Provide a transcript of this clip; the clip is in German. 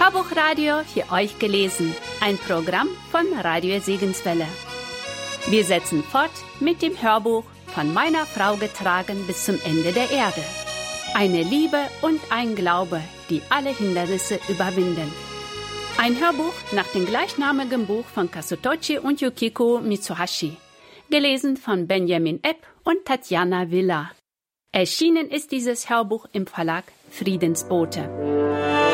Hörbuchradio für euch gelesen, ein Programm von Radio Segenswelle. Wir setzen fort mit dem Hörbuch Von meiner Frau getragen bis zum Ende der Erde. Eine Liebe und ein Glaube, die alle Hindernisse überwinden. Ein Hörbuch nach dem gleichnamigen Buch von Kazutochi und Yukiko Mitsuhashi. Gelesen von Benjamin Epp und Tatjana Villa. Erschienen ist dieses Hörbuch im Verlag Friedensbote.